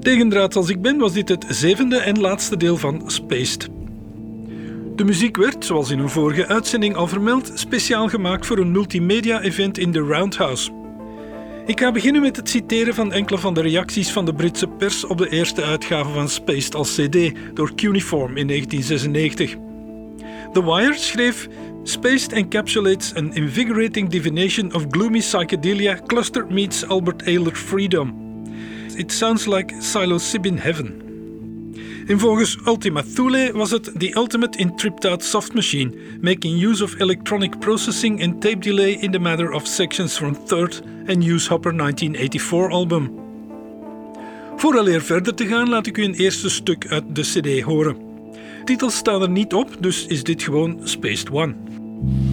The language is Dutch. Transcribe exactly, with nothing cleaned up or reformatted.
Tegendraads als ik ben, was dit het zevende en laatste deel van Spaced. De muziek werd, zoals in een vorige uitzending al vermeld, speciaal gemaakt voor een multimedia-event in de Roundhouse. Ik ga beginnen met het citeren van enkele van de reacties van de Britse pers op de eerste uitgave van Spaced als cd door Cuneiform in negentien zesennegentig. The Wire schreef: Spaced encapsulates an invigorating divination of gloomy psychedelia cluster meets Albert Ayler freedom. It sounds like psilocybin heaven. En volgens Ultima Thule was het the ultimate in tripped-out soft machine, making use of electronic processing and tape delay in the matter of sections from Third and Use Hopper negentien eenennegentig album. Vooraleer verder te gaan, laat ik u een eerste stuk uit de cd horen. Titels staan er niet op, dus is dit gewoon Spaced One.